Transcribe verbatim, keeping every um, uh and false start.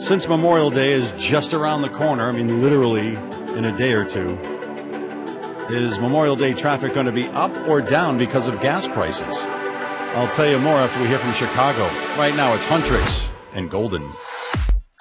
Since Memorial Day is just around the corner, I mean, literally in a day or two, is Memorial Day traffic going to be up or down because of gas prices? I'll tell you more after we hear from Chicago. Right now, it's Huntrix and Golden.